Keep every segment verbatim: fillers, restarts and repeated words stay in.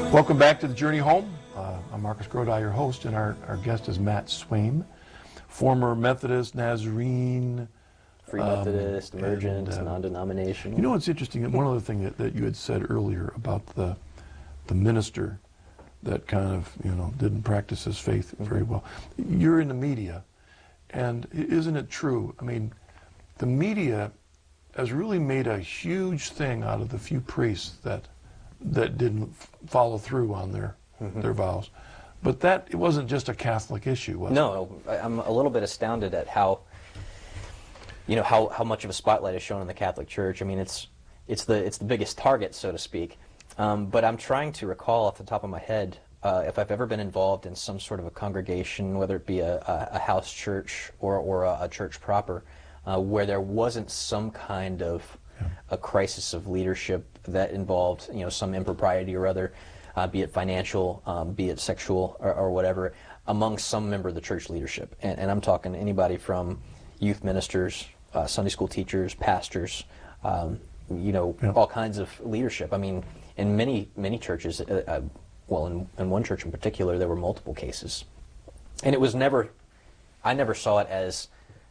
Welcome back to the Journey Home. Uh, I'm Marcus Grodi, your host, and our, our guest is Matt Swaim, former Methodist, Nazarene, Free Methodist, um, Emergent, and, uh, non-denominational. You know what's interesting? One other thing that, that you had said earlier about the the minister that kind of, you know, didn't practice his faith very well. You're in the media, and isn't it true? I mean, the media has really made a huge thing out of the few priests that that didn't follow through on their mm-hmm. their vows. But that, it wasn't just a Catholic issue, was no, it? No, I'm a little bit astounded at how, you know, how, how much of a spotlight is shown in the Catholic Church. I mean, it's it's the it's the biggest target, so to speak. Um, but I'm trying to recall off the top of my head uh, if I've ever been involved in some sort of a congregation, whether it be a, a, a house church or or a, a church proper, uh, where there wasn't some kind of a crisis of leadership that involved, you know, some impropriety or other, uh, be it financial, um, be it sexual, or, or whatever, among some member of the church leadership. And, and I'm talking anybody from youth ministers, uh, Sunday school teachers, pastors, um, you know, yeah. all kinds of leadership. I mean, in many, many churches, uh, uh, well, in, in one church in particular, there were multiple cases. And it was never, I never saw it as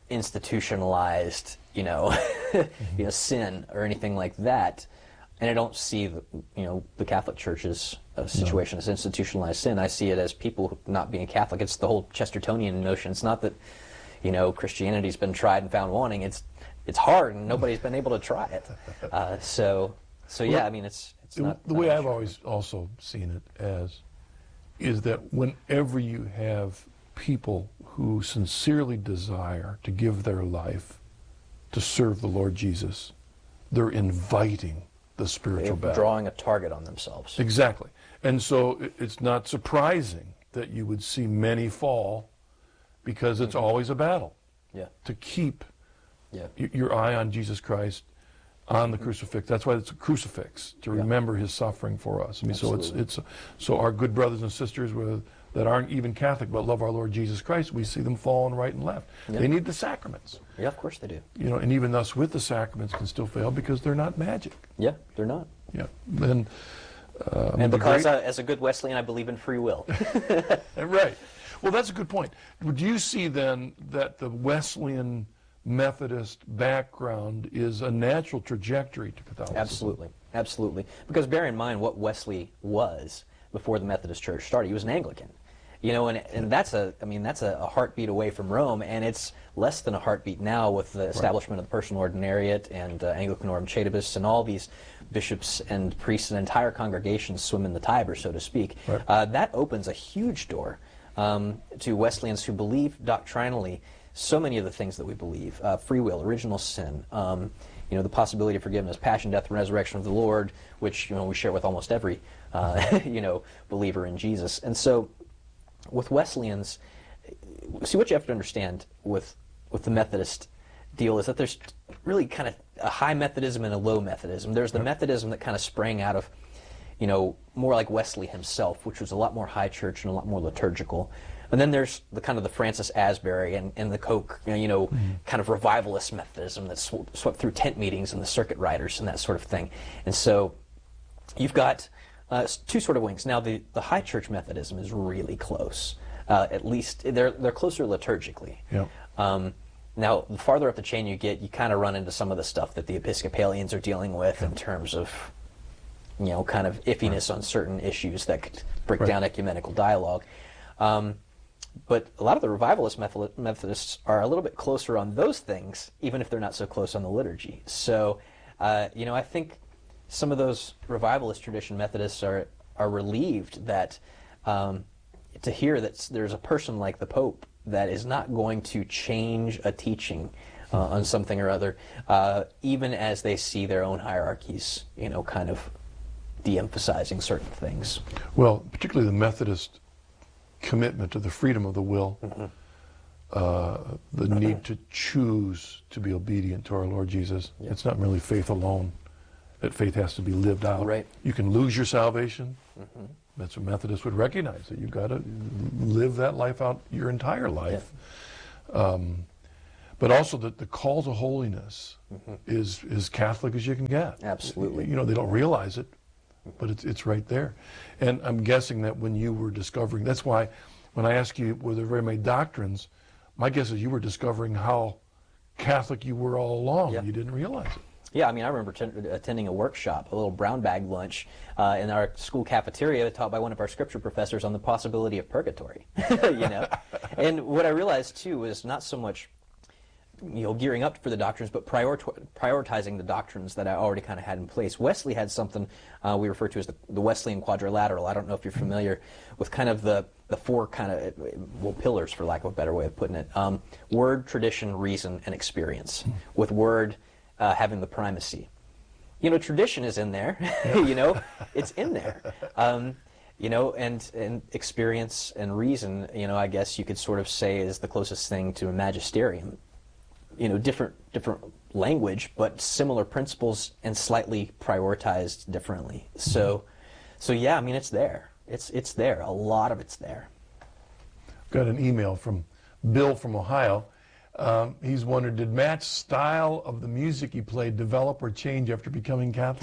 institutionalized, you know, mm-hmm. you know, sin or anything like that, and I don't see the, you know, the Catholic Church's uh, situation no. as institutionalized sin. I see it as people not being Catholic. It's the whole Chestertonian notion. It's not that, you know, Christianity's been tried and found wanting. It's it's hard, and nobody's been able to try it. Uh, so so yeah, well, I mean, it's it's the, not the not way I've sure. always also seen it as is that whenever you have people who sincerely desire to give their life to serve the Lord Jesus, they're inviting the spiritual They're battle. drawing a target on themselves. Exactly. And so it's not surprising that you would see many fall, because it's mm-hmm. always a battle yeah. to keep yeah. y- your eye on Jesus Christ, on the mm-hmm. crucifix. That's why it's a crucifix, to yeah. remember his suffering for us. I mean, Absolutely. so it's it's so our good brothers and sisters with that aren't even Catholic but love our Lord Jesus Christ, we see them falling right and left. Yep. They need the sacraments. Yeah, of course they do. You know, and even us with the sacraments can still fail because they're not magic. Yeah, they're not. Yeah, and uh, and because great... uh, as a good Wesleyan, I believe in free will. Right. Well, that's a good point. Do you see then that the Wesleyan Methodist background is a natural trajectory to Catholicism? Absolutely, absolutely. Because bear in mind what Wesley was before the Methodist Church started. He was an Anglican. You know, and and that's a, I mean, that's a, a heartbeat away from Rome, and it's less than a heartbeat now with the establishment right. of the Personal Ordinariate and uh, Anglicanorum Chaetibus and all these bishops and priests and entire congregations swim in the Tiber, so to speak. Right. Uh, that opens a huge door um, to Wesleyans who believe doctrinally so many of the things that we believe: uh, free will, original sin, um, you know, the possibility of forgiveness, passion, death, and resurrection of the Lord, which, you know, we share with almost every uh, you know, believer in Jesus. And so, with Wesleyans, see, what you have to understand with with the Methodist deal is that there's really kind of a high Methodism and a low Methodism. There's the Methodism that kind of sprang out of, you know, more like Wesley himself, which was a lot more high church and a lot more liturgical. And then there's the kind of the Francis Asbury and, and the Koch, you know, you know mm-hmm. kind of revivalist Methodism that sw- swept through tent meetings and the circuit riders and that sort of thing. And so you've got uh, two sort of wings. Now, the, the high church Methodism is really close. Uh, at least they're they're closer liturgically. Yep. Um, now, the farther up the chain you get, you kind of run into some of the stuff that the Episcopalians are dealing with yep. in terms of, you know, kind of iffiness right. on certain issues that could break right. down ecumenical dialogue. Um, But a lot of the revivalist Methodists are a little bit closer on those things, even if they're not so close on the liturgy. So, uh, you know, I think some of those revivalist tradition Methodists are are relieved that um, to hear that there's a person like the Pope that is not going to change a teaching uh, on something or other, uh, even as they see their own hierarchies, you know, kind of de-emphasizing certain things. Well, particularly the Methodist commitment to the freedom of the will, mm-hmm. uh, the need to choose to be obedient to our Lord Jesus. Yep. It's not merely faith alone. That faith has to be lived out. Right. You can lose your salvation. Mm-hmm. That's what Methodists would recognize, that you've got to live that life out your entire life. Yep. Um, but also that the call to holiness mm-hmm. is as Catholic as you can get. Absolutely. You know, they don't realize it, but it's it's right there. And I'm guessing that when you were discovering, that's why when I ask you were there very many doctrines, my guess is you were discovering how Catholic you were all along. Yeah. You didn't realize it. Yeah, I mean, I remember t- attending a workshop, a little brown bag lunch uh, in our school cafeteria taught by one of our scripture professors on the possibility of purgatory, you know? And what I realized, too, was not so much, you know, gearing up for the doctrines, but prior- prioritizing the doctrines that I already kind of had in place. Wesley had something uh, we refer to as the, the Wesleyan quadrilateral. I don't know if you're familiar with kind of the, the four kind of, well, pillars, for lack of a better way of putting it. Um, word, tradition, reason, and experience. With word uh, having the primacy. You know, tradition is in there. You know, it's in there. Um, you know, and, and experience and reason, you know, I guess you could sort of say is the closest thing to a magisterium. You know, different different language, but similar principles and slightly prioritized differently. So, so yeah, I mean, it's there. It's it's there. A lot of it's there. Got an email from Bill from Ohio. Um, he's wondered, did Matt's style of the music he played develop or change after becoming Catholic?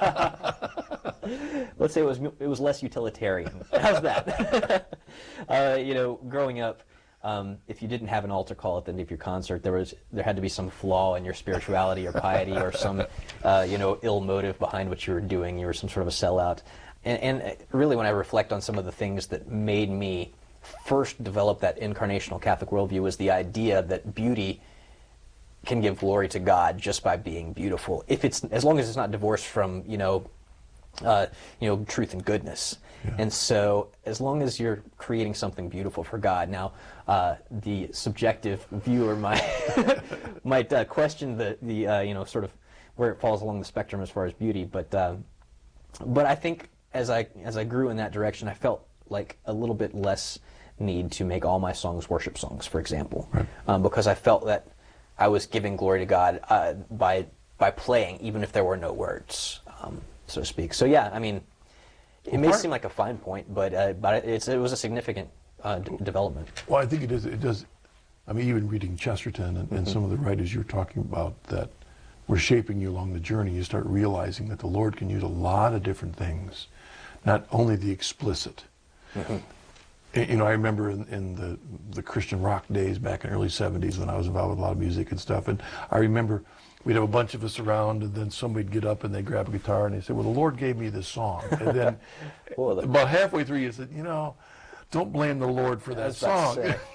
Let's say it was it was less utilitarian. How's that? uh, you know, growing up, um, if you didn't have an altar call at the end of your concert, there was there had to be some flaw in your spirituality or piety, or some uh, you know ill motive behind what you were doing. You were some sort of a sellout. And, and really, when I reflect on some of the things that made me first develop that incarnational Catholic worldview, was the idea that beauty can give glory to God just by being beautiful, if it's as long as it's not divorced from you know. Uh, you know, truth and goodness. Yeah. And so as long as you're creating something beautiful for God, now uh, the subjective viewer might might uh, question the, the uh, you know, sort of where it falls along the spectrum as far as beauty, but um, but I think as I as I grew in that direction, I felt like a little bit less need to make all my songs worship songs, for example, right. um, because I felt that I was giving glory to God uh, by by playing, even if there were no words. Um, so to speak. So yeah, I mean, it well, may seem like a fine point, but uh, but it's it was a significant uh, d- development. Well, I think it is. It does. I mean, even reading Chesterton and, and mm-hmm. some of the writers you're talking about that were shaping you along the journey, you start realizing that the Lord can use a lot of different things, not only the explicit. Mm-hmm. You know, I remember in, in the the Christian rock days back in the early seventies when I was involved with a lot of music and stuff, and I remember. We'd have a bunch of us around, and then somebody'd get up and they'd grab a guitar and they'd say, well, the Lord gave me this song. And then well, about halfway through you said, you know, don't blame the Lord for that song.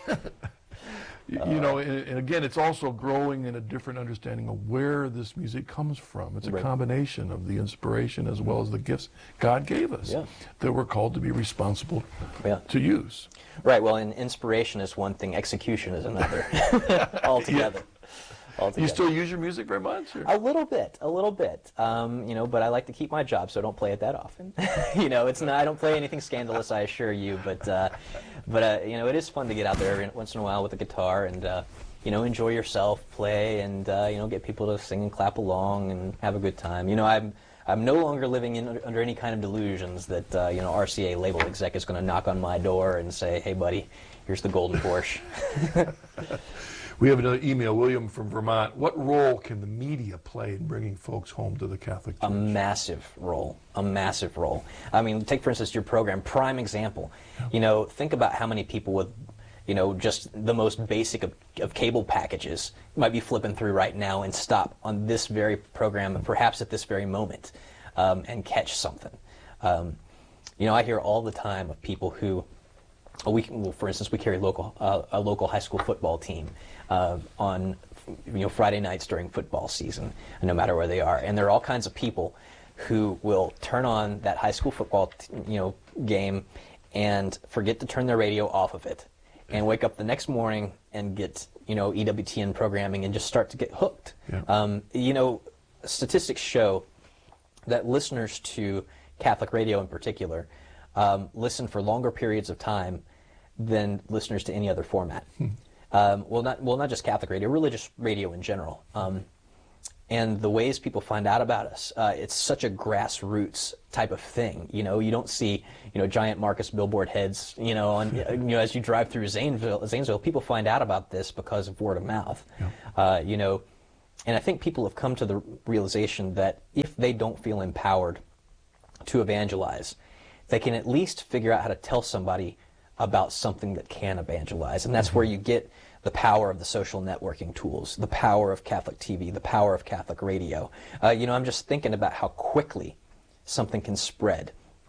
you, uh, you know, and, and again, it's also growing in a different understanding of where this music comes from. It's a right. combination of the inspiration as well as the gifts God gave us yeah. that we're called to be responsible yeah. to use. Right, well, and inspiration is one thing, execution is another altogether. Yeah. Altogether. You still use your music very much? Or? A little bit, a little bit. Um, you know, but I like to keep my job, so I don't play it that often. you know, it's not. I don't play anything scandalous, I assure you. But, uh, but uh, you know, it is fun to get out there every once in a while with a guitar and, uh, you know, enjoy yourself, play, and uh, you know, get people to sing and clap along and have a good time. You know, I'm I'm no longer living in, under any kind of delusions that uh, you know R C A label exec is going to knock on my door and say, "Hey, buddy, here's the golden Porsche." We have another email, William from Vermont. What role can the media play in bringing folks home to the Catholic Church? A massive role. A massive role. I mean, take, for instance, your program, prime example. Yeah. You know, think about how many people with, you know, just the most basic of, of cable packages might be flipping through right now and stop on this very program, perhaps at this very moment, um, and catch something. Um, you know, I hear all the time of people who, we, well, for instance, we carry local uh, a local high school football team. Uh, on you know Friday nights during football season, no matter where they are, and there are all kinds of people who will turn on that high school football t- you know game and forget to turn their radio off of it, and wake up the next morning and get you know E W T N programming and just start to get hooked. Yeah. Um, you know, statistics show that listeners to Catholic radio in particular um, listen for longer periods of time than listeners to any other format. Hmm. Um, well, not well, not just Catholic radio, religious radio in general. Um, and the ways people find out about us, uh, it's such a grassroots type of thing. You know, you don't see, you know, giant Marcus billboard heads, you know, on, you know, as you drive through Zanesville, Zanesville, people find out about this because of word of mouth. Yeah. Uh, you know, and I think people have come to the realization that if they don't feel empowered to evangelize, they can at least figure out how to tell somebody about something that can evangelize. And that's mm-hmm. where you get the power of the social networking tools, the power of Catholic T V, the power of Catholic radio. Uh, you know, I'm just thinking about how quickly something can spread.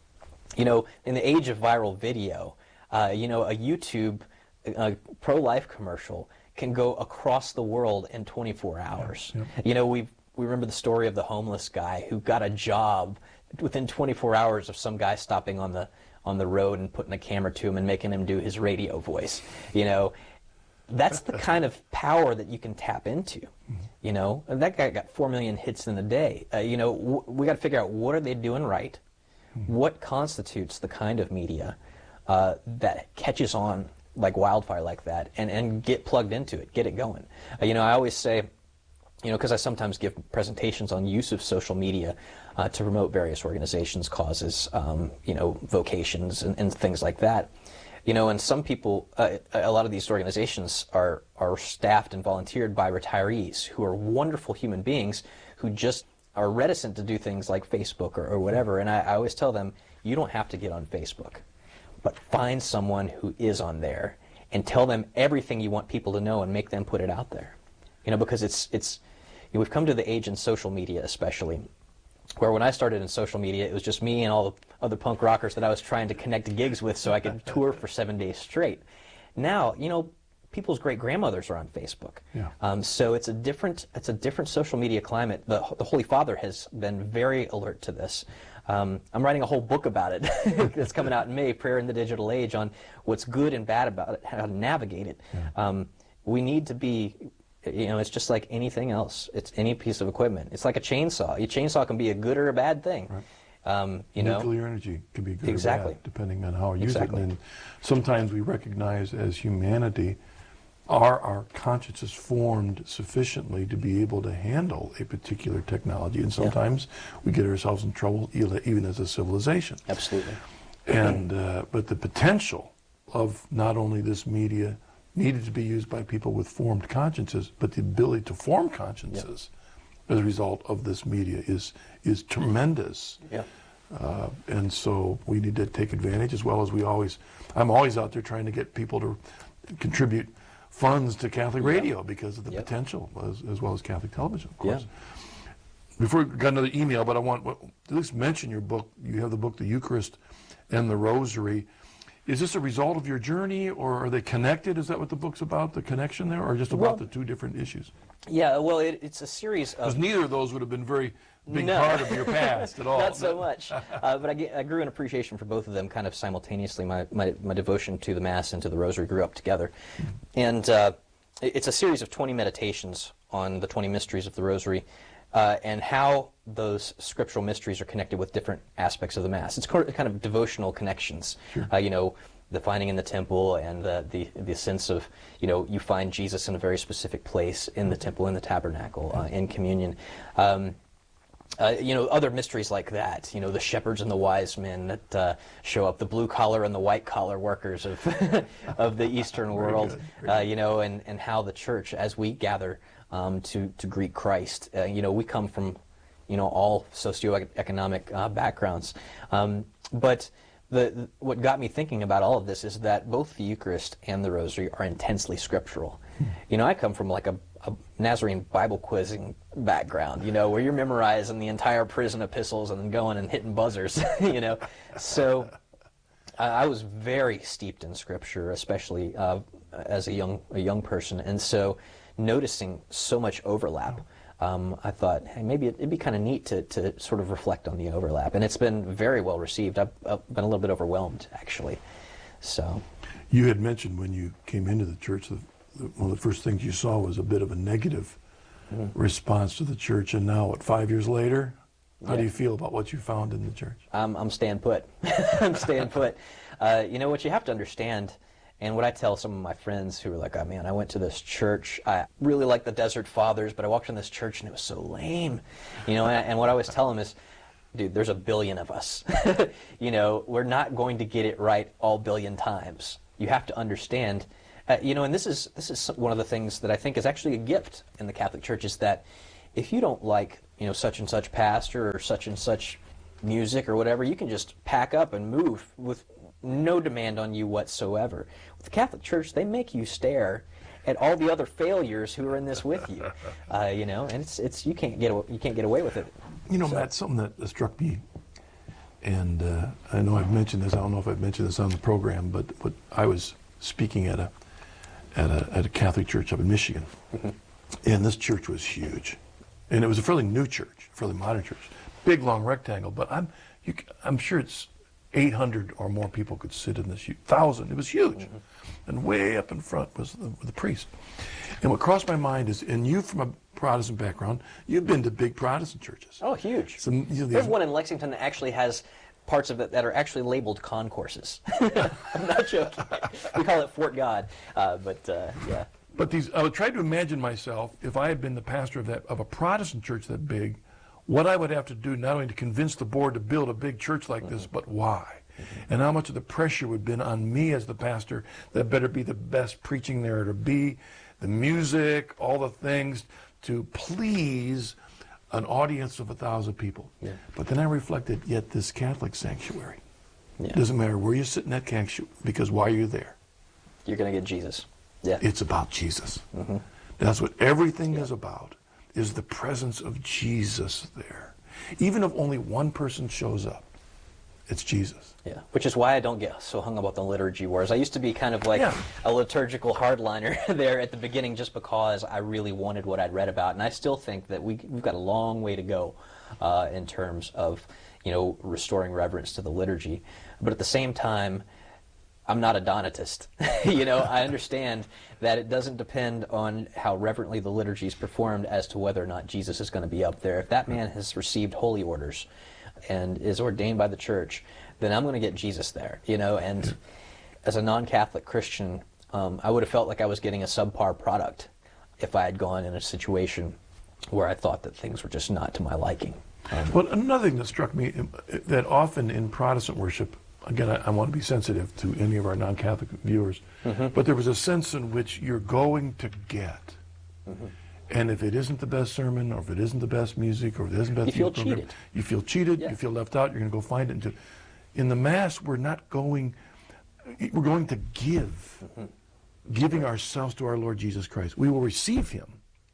You know, in the age of viral video, uh, you know, a YouTube uh, pro-life commercial can go across the world in twenty-four hours. Yeah, yeah. You know, we we remember the story of the homeless guy who got a job within twenty-four hours of some guy stopping on the on the road and putting a camera to him and making him do his radio voice. You know, that's the kind of power that you can tap into. Mm-hmm. You know, and that guy got four million hits in a day. Uh, you know, w- we got to figure out, what are they doing right? Mm-hmm. What constitutes the kind of media uh, that catches on like wildfire like that, and, and get plugged into it, get it going. Uh, you know, I always say, you know, because I sometimes give presentations on use of social media uh, to promote various organizations, causes, um, you know, vocations and, and things like that. You know, and some people, uh, a lot of these organizations are, are staffed and volunteered by retirees who are wonderful human beings who just are reticent to do things like Facebook or, or whatever. And I, I always tell them, you don't have to get on Facebook, but find someone who is on there and tell them everything you want people to know and make them put it out there. You know, because it's, it's you know, we've come to the age in social media especially, where when I started in social media, it was just me and all the other punk rockers that I was trying to connect to gigs with so I could tour for seven days straight. Now, you know, people's great-grandmothers are on Facebook. Yeah. Um, so it's a different, it's a different social media climate. The, the Holy Father has been very alert to this. Um, I'm writing a whole book about it. It's coming out in May, Prayer in the Digital Age, on what's good and bad about it, how to navigate it. Yeah. Um, we need to be, you know, it's just like anything else. It's any piece of equipment. It's like a chainsaw. A chainsaw can be a good or a bad thing. Right. Um, you know, nuclear energy can be good exactly. or bad, depending on how you use exactly. it. And sometimes we recognize as humanity, are our consciences formed sufficiently to be able to handle a particular technology? And sometimes yeah. we get ourselves in trouble even as a civilization. Absolutely. And uh, but the potential of not only this media needed to be used by people with formed consciences, but the ability to form consciences yeah. as a result of this media is is tremendous. Yeah. Uh, and so we need to take advantage, as well as we always, I'm always out there trying to get people to contribute funds to Catholic yeah. radio because of the yep. potential, as, as well as Catholic television, of course. Yeah. Before we got another email, but I want well, at least mention your book. You have the book, The Eucharist and the Rosary. Is this a result of your journey, or are they connected? Is that what the book's about, the connection there, or just about well, the two different issues? Yeah, well, it, it's a series of... Because neither of those would have been very big no. part of your past at all. Not so much. Uh, but I, I grew an appreciation for both of them kind of simultaneously. My, my, my devotion to the Mass and to the Rosary grew up together. And uh, it's a series of twenty meditations on the twenty mysteries of the Rosary uh, and how those scriptural mysteries are connected with different aspects of the Mass. It's kind of devotional connections. Sure. Uh, you know, the finding in the temple and the, the the sense of, you know, you find Jesus in a very specific place in the temple, in the tabernacle, uh, in communion. Um, uh, you know, other mysteries like that, you know, the shepherds and the wise men that uh, show up, the blue collar and the white collar workers of of the Eastern world, good, uh, you know, and, and how the church, as we gather um, to, to greet Christ, uh, you know, we come from, you know, all socioeconomic uh, backgrounds. Um, but The, the, what got me thinking about all of this is that both the Eucharist and the Rosary are intensely scriptural. Hmm. You know, I come from like a, a Nazarene Bible quizzing background, you know, where you're memorizing the entire prison epistles and then going and hitting buzzers, you know. So uh, I was very steeped in Scripture, especially uh, as a young a young person, and so noticing so much overlap. Um, I thought, hey, maybe it'd be kind of neat to, to sort of reflect on the overlap. And it's been very well received. I've, I've been a little bit overwhelmed, actually. So, you had mentioned when you came into the church, the, the, one of the first things you saw was a bit of a negative mm-hmm. response to the church. And now, what, five years later, how yeah. do you feel about what you found in the church? I'm, I'm staying put. I'm staying put. Uh, you know, what you have to understand, and what I tell some of my friends who are like, oh man, I went to this church, I really like the Desert Fathers, but I walked in this church and it was so lame. You know, and, and what I always tell them is, dude, there's a billion of us. You know, we're not going to get it right all billion times. You have to understand, uh, you know, and this is, this is one of the things that I think is actually a gift in the Catholic Church, is that if you don't like, you know, such and such pastor or such and such music or whatever, you can just pack up and move with no demand on you whatsoever. With the Catholic Church, they make you stare at all the other failures who are in this with you, uh, you know, and it's it's you can't get aw- you can't get away with it. You know, So- Matt, something that that struck me, and uh, I know I've mentioned this. I don't know if I've mentioned this on the program, but but I was speaking at a at a at a Catholic church up in Michigan, and this church was huge, and it was a fairly new church, fairly modern church, big long rectangle. But I'm you, c- I'm sure it's eight hundred or more people could sit in this. Thousand. It was huge, and way up in front was the, the priest. And what crossed my mind is, and you from a Protestant background, you've been to big Protestant churches. Oh, huge. So, you know, these- There's one in Lexington that actually has parts of it that are actually labeled concourses. I'm not joking. We call it Fort God, uh, but uh, yeah. But these, I would try to imagine myself if I had been the pastor of that of a Protestant church that big, what I would have to do not only to convince the board to build a big church like this, but why, and how much of the pressure would have been on me as the pastor that better be the best preaching there to be, the music, all the things to please an audience of a thousand people. Yeah. But then I reflected, yet this Catholic sanctuary, Yeah. doesn't matter where you sit in that sanctuary, because why are you there? You're going to get Jesus. Yeah. It's about Jesus. That's what everything is about, is the presence of Jesus there. Even if only one person shows up, it's Jesus. Yeah, which is why I don't get so hung up about the liturgy wars. I used to be kind of like Yeah. a liturgical hardliner there at the beginning just because I really wanted what I'd read about. And I still think that we, we've got a long way to go uh, in terms of, you know, restoring reverence to the liturgy. But at the same time, I'm not a Donatist. You know, I understand that it doesn't depend on how reverently the liturgy is performed as to whether or not Jesus is going to be up there. If that man has received holy orders and is ordained by the church, then I'm going to get Jesus there, you know. And as a non-Catholic Christian, um, I would have felt like I was getting a subpar product if I had gone in a situation where I thought that things were just not to my liking. Um, But another thing that struck me, um, that often in Protestant worship, again, I, I want to be sensitive to any of our non-Catholic viewers, but there was a sense in which you're going to get. And if it isn't the best sermon, or if it isn't the best music, or if it isn't the best You feel youth program, cheated. you feel cheated, Yeah. you feel left out, you're going to go find it. And to, in the Mass, we're not going, we're going to give, giving ourselves to our Lord Jesus Christ. We will receive Him,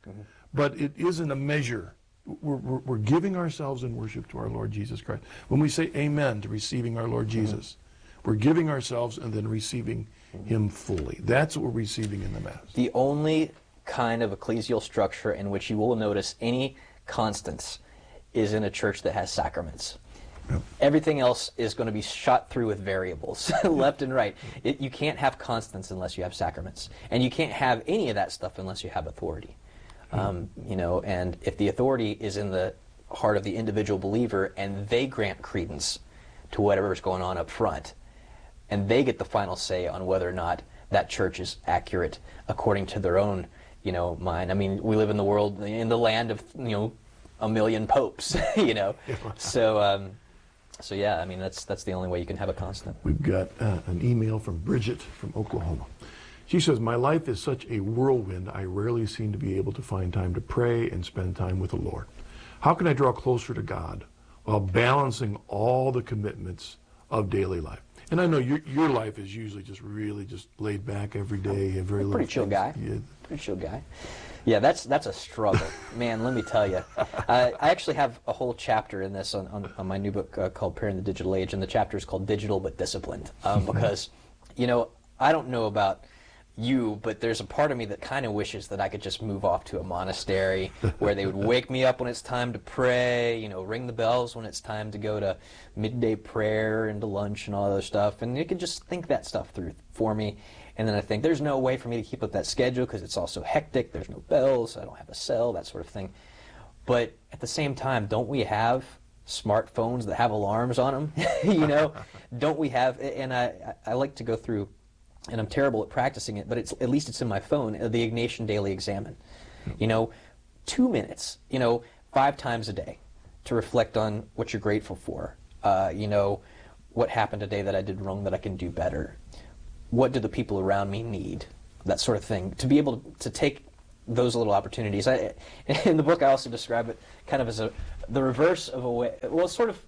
but it isn't a measure. We're, we're, we're giving ourselves in worship to our Lord Jesus Christ. When we say amen to receiving our Lord Jesus, we're giving ourselves and then receiving Him fully. That's what we're receiving in the Mass. The only kind of ecclesial structure in which you will notice any constants is in a church that has sacraments. Yep. Everything else is going to be shot through with variables, left and right. It, you can't have constants unless you have sacraments. And you can't have any of that stuff unless you have authority. Um, you know, and if the authority is in the heart of the individual believer and they grant credence to whatever's going on up front, and they get the final say on whether or not that church is accurate according to their own, you know, mind. I mean, we live in the world, in the land of, you know, a million popes, you know. So, um, so yeah, I mean, that's that's the only way you can have a constant. We've got uh, an email from Bridget from Oklahoma. She says, my life is such a whirlwind, I rarely seem to be able to find time to pray and spend time with the Lord. How can I draw closer to God while balancing all the commitments of daily life? And I know your your life is usually just really just laid back every day. You have very little Pretty chill things. guy. Yeah. Pretty chill guy. Yeah, that's that's a struggle, man. Let me tell you. Uh, I actually have a whole chapter in this on, on, on my new book uh, called Prayer in the Digital Age, and the chapter is called Digital but Disciplined, um, because, you know, I don't know about you, but there's a part of me that kind of wishes that I could just move off to a monastery where they would wake me up when it's time to pray, you know, ring the bells when it's time to go to midday prayer and to lunch and all that other stuff, and you could just think that stuff through for me. And then I think there's no way for me to keep up that schedule because it's all so hectic. There's no bells, I don't have a cell, that sort of thing. But at the same time, don't we have smartphones that have alarms on them? You know, don't we have? And I, I like to go through, and I'm terrible at practicing it, but it's at least it's in my phone, uh, the Ignatian Daily Examen. You know, two minutes, you know, five times a day to reflect on what you're grateful for. Uh, you know, what happened today that I did wrong that I can do better. What do the people around me need? That sort of thing. To be able to take those little opportunities. I, in the book, I also describe it kind of as a the reverse of a way. Well, it's sort of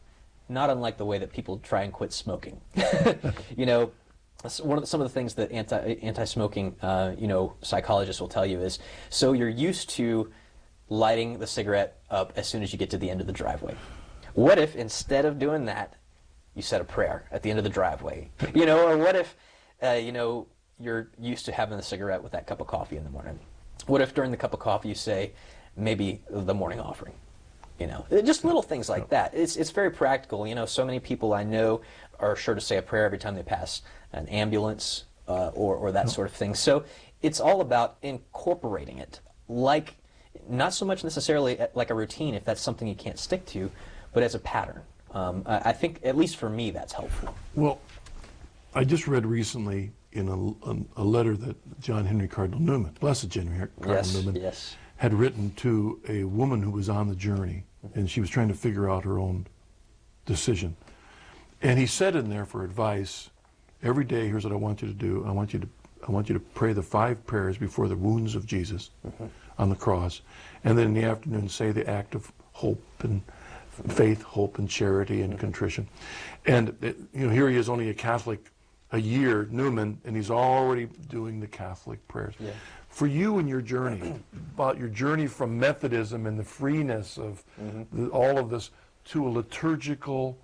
not unlike the way that people try and quit smoking. You know, one of the, some of the things that anti anti-smoking, uh, you know, psychologists will tell you is, so you're used to lighting the cigarette up as soon as you get to the end of the driveway. What if instead of doing that, you said a prayer at the end of the driveway? You know, or what if, uh, you know, you're used to having the cigarette with that cup of coffee in the morning? What if during the cup of coffee you say, maybe the morning offering? You know, just little things like that. It's it's very practical. You know, so many people I know are sure to say a prayer every time they pass an ambulance uh, or or that sort of thing. So it's all about incorporating it, like not so much necessarily like a routine if that's something you can't stick to, but as a pattern. Um, I, I think, at least for me, that's helpful. Well, I just read recently in a, a, a letter that John Henry Cardinal Newman, Blessed John Henry Cardinal Yes, Newman, yes. had written to a woman who was on the journey, and she was trying to figure out her own decision. And he said in there for advice, every day, here's what I want you to do. I want you to, I want you to pray the five prayers before the wounds of Jesus mm-hmm. on the cross, and then in the afternoon say the act of hope and faith, hope, and charity and mm-hmm. contrition. And it, you know, here he is, only a Catholic a year, Newman, and he's already doing the Catholic prayers. Yeah. For you and your journey, about your journey from Methodism and the freeness of mm-hmm. the, all of this to a liturgical,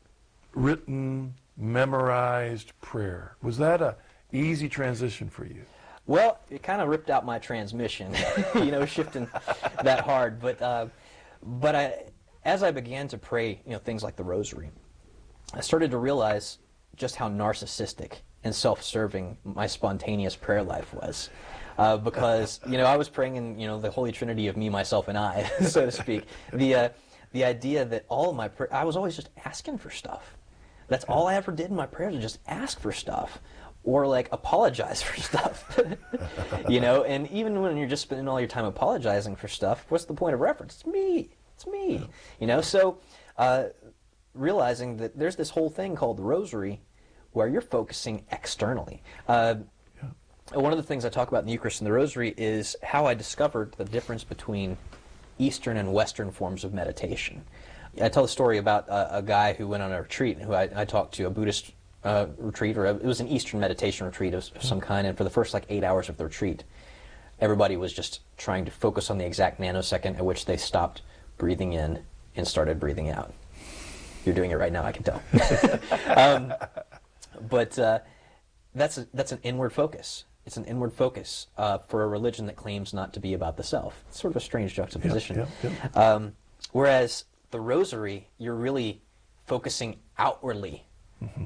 written, memorized prayer, was that a easy transition for you? Well, it kind of ripped out my transmission, you know, shifting that hard. But uh, but I, as I began to pray, you know, things like the Rosary, I started to realize just how narcissistic and self-serving my spontaneous prayer life was. Uh, because, you know, I was praying in, you know, the Holy Trinity of me, myself, and I, so to speak. The, uh, the idea that all of my prayer, I was always just asking for stuff. That's all I ever did in my prayers, was just ask for stuff. Or, like, apologize for stuff. You know, and even when you're just spending all your time apologizing for stuff, what's the point of reference? It's me. It's me. Yeah. You know, so uh, realizing that there's this whole thing called the Rosary where you're focusing externally. Uh, One of the things I talk about in the Eucharist and the Rosary is how I discovered the difference between Eastern and Western forms of meditation. I tell a story about a, a guy who went on a retreat, who I, I talked to, a Buddhist uh, retreat, or a, it was an Eastern meditation retreat of, of some kind, and for the first like eight hours of the retreat, everybody was just trying to focus on the exact nanosecond at which they stopped breathing in and started breathing out. You're doing it right now, I can tell. um, but uh, that's, a, that's an inward focus. It's an inward focus uh, for a religion that claims not to be about the self. It's sort of a strange juxtaposition. Yep, yep, yep. Um, whereas the Rosary, you're really focusing outwardly, mm-hmm.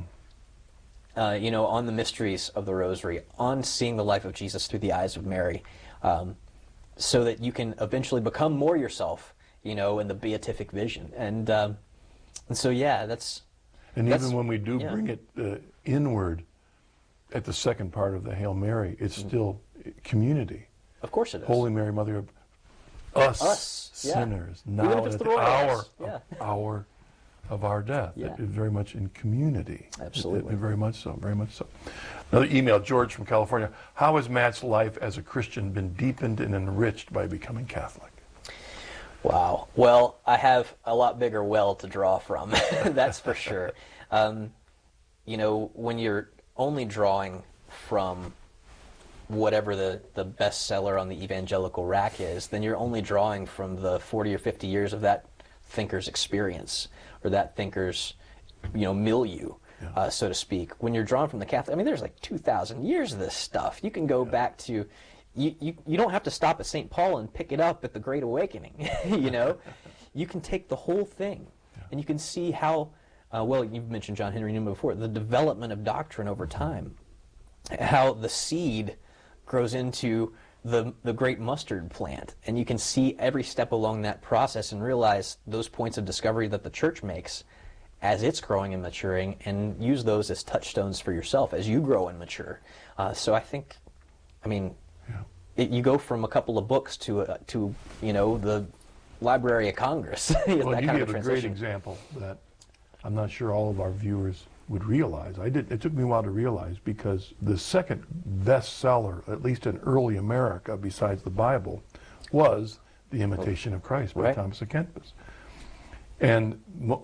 uh, you know, on the mysteries of the Rosary, on seeing the life of Jesus through the eyes of Mary, um, so that you can eventually become more yourself, you know, in the beatific vision. And, um, and so, yeah, that's... And that's, even when we do yeah. bring it uh, inward, at the second part of the Hail Mary, it's mm-hmm. still community. Of course it is. Holy Mary, Mother of us, us sinners, yeah. now at the hour, yeah. of, hour of our death. Yeah. It is very much in community. Absolutely. It, it, very much so, very much so. Another email, George from California. How has Matt's life as a Christian been deepened and enriched by becoming Catholic? Wow. Well, I have a lot bigger well to draw from, that's for sure. Um, you know, when you're only drawing from whatever the, the bestseller on the evangelical rack is, then you're only drawing from the forty or fifty years of that thinker's experience, or that thinker's, you know, milieu, yeah. uh, so to speak. When you're drawing from the Catholic, I mean, there's like two thousand years of this stuff. You can go yeah. back to, you, you, you don't have to stop at Saint Paul and pick it up at the Great Awakening, you know? You can take the whole thing, yeah. and you can see how, Uh, well, you've mentioned John Henry Newman before, the development of doctrine over time, how the seed grows into the, the great mustard plant, and you can see every step along that process and realize those points of discovery that the Church makes as it's growing and maturing, and use those as touchstones for yourself as you grow and mature. Uh, so I think, I mean, yeah. it, you go from a couple of books to, uh, to you know, the Library of Congress. Well, that you kind gave of a a great example that I'm not sure all of our viewers would realize. I did. It took me a while to realize, because the second bestseller, at least in early America, besides the Bible, was The Imitation of Christ by right. Thomas à Kempis. And mo